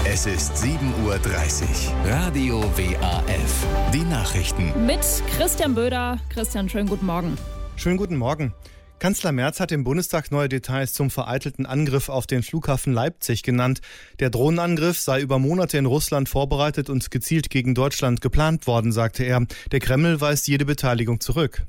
Es ist 7:30 Uhr. Radio WAF. Die Nachrichten. Mit Christian Böder. Christian, schönen guten Morgen. Schönen guten Morgen. Kanzler Merz hat im Bundestag neue Details zum vereitelten Angriff auf den Flughafen Leipzig genannt. Der Drohnenangriff sei über Monate in Russland vorbereitet und gezielt gegen Deutschland geplant worden, sagte er. Der Kreml weist jede Beteiligung zurück.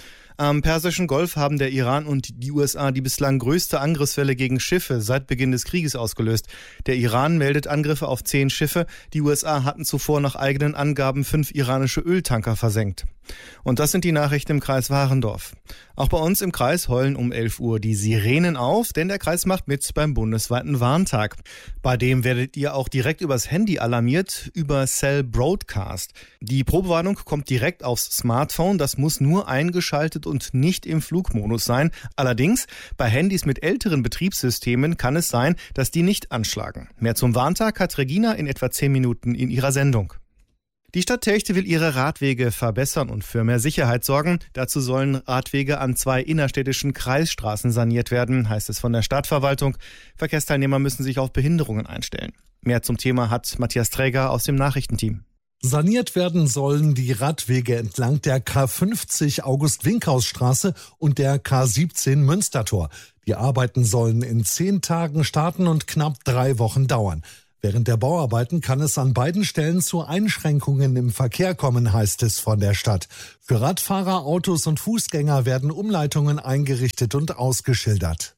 Am Persischen Golf haben der Iran und die USA die bislang größte Angriffswelle gegen Schiffe seit Beginn des Krieges ausgelöst. Der Iran meldet Angriffe auf 10 Schiffe. Die USA hatten zuvor nach eigenen Angaben 5 iranische Öltanker versenkt. Und das sind die Nachrichten im Kreis Warendorf. Auch bei uns im Kreis heulen um 11 Uhr die Sirenen auf, denn der Kreis macht mit beim bundesweiten Warntag. Bei dem werdet ihr auch direkt übers Handy alarmiert, über Cell Broadcast. Die Probewarnung kommt direkt aufs Smartphone, das muss nur eingeschaltet und nicht im Flugmodus sein. Allerdings, bei Handys mit älteren Betriebssystemen kann es sein, dass die nicht anschlagen. Mehr zum Warntag hat Regina in etwa 10 Minuten in ihrer Sendung. Die Stadt Telchte will ihre Radwege verbessern und für mehr Sicherheit sorgen. Dazu sollen Radwege an 2 innerstädtischen Kreisstraßen saniert werden, heißt es von der Stadtverwaltung. Verkehrsteilnehmer müssen sich auf Behinderungen einstellen. Mehr zum Thema hat Matthias Träger aus dem Nachrichtenteam. Saniert werden sollen die Radwege entlang der K50 August-Winkhaus-Straße und der K17 Münstertor. Die Arbeiten sollen in 10 Tagen starten und knapp 3 Wochen dauern. Während der Bauarbeiten kann es an beiden Stellen zu Einschränkungen im Verkehr kommen, heißt es von der Stadt. Für Radfahrer, Autos und Fußgänger werden Umleitungen eingerichtet und ausgeschildert.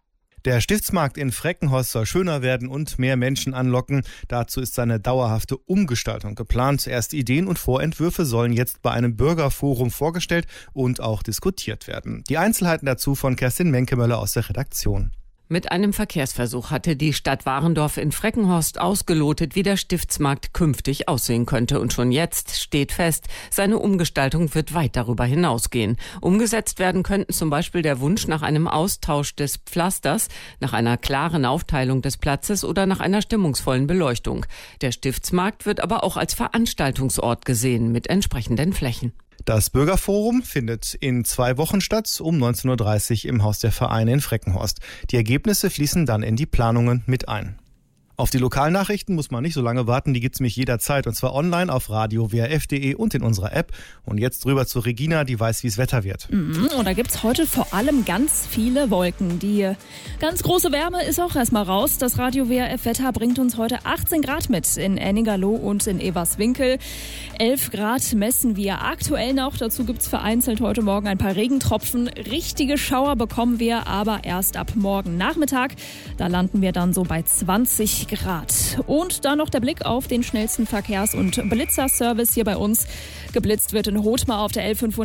Der Stiftsmarkt in Freckenhorst soll schöner werden und mehr Menschen anlocken. Dazu ist eine dauerhafte Umgestaltung geplant. Erste Ideen und Vorentwürfe sollen jetzt bei einem Bürgerforum vorgestellt und auch diskutiert werden. Die Einzelheiten dazu von Kerstin Menkemöller aus der Redaktion. Mit einem Verkehrsversuch hatte die Stadt Warendorf in Freckenhorst ausgelotet, wie der Stiftsmarkt künftig aussehen könnte. Und schon jetzt steht fest, seine Umgestaltung wird weit darüber hinausgehen. Umgesetzt werden könnten zum Beispiel der Wunsch nach einem Austausch des Pflasters, nach einer klaren Aufteilung des Platzes oder nach einer stimmungsvollen Beleuchtung. Der Stiftsmarkt wird aber auch als Veranstaltungsort gesehen mit entsprechenden Flächen. Das Bürgerforum findet in 2 Wochen statt, um 19:30 Uhr im Haus der Vereine in Freckenhorst. Die Ergebnisse fließen dann in die Planungen mit ein. Auf die Lokalnachrichten muss man nicht so lange warten, die gibt's nämlich jederzeit und zwar online auf radio-waf.de und in unserer App. Und jetzt rüber zu Regina, die weiß, wie es Wetter wird. Und da gibt's heute vor allem ganz viele Wolken. Die ganz große Wärme ist auch erstmal raus. Das Radio WAF Wetter bringt uns heute 18 Grad mit in Ennigerloh und in Everswinkel. 11 Grad messen wir aktuell noch. Dazu gibt's vereinzelt heute Morgen ein paar Regentropfen. Richtige Schauer bekommen wir aber erst ab morgen Nachmittag. Da landen wir dann so bei 20 Grad. Und dann noch der Blick auf den schnellsten Verkehrs- und Blitzerservice hier bei uns. Geblitzt wird in Hothmar auf der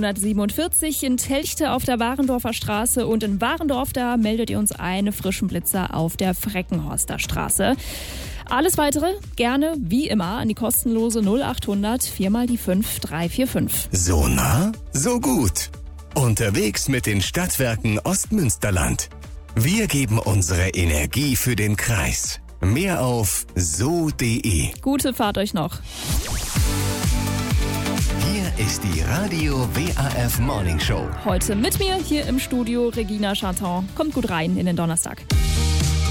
L547, in Telchte auf der Warendorfer Straße und in Warendorf, da meldet ihr uns einen frischen Blitzer auf der Freckenhorster Straße. Alles Weitere gerne, wie immer, an die kostenlose 0800 4x5 345. So nah, so gut. Unterwegs mit den Stadtwerken Ostmünsterland. Wir geben unsere Energie für den Kreis. Mehr auf so.de. Gute Fahrt euch noch. Hier ist die Radio WAF Morning Show. Heute mit mir hier im Studio Regina Charton. Kommt gut rein in den Donnerstag.